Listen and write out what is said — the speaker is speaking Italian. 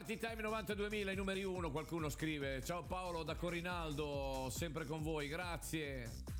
Party Time 92.000, i numeri 1, qualcuno scrive: ciao Paolo da Corinaldo, sempre con voi, grazie.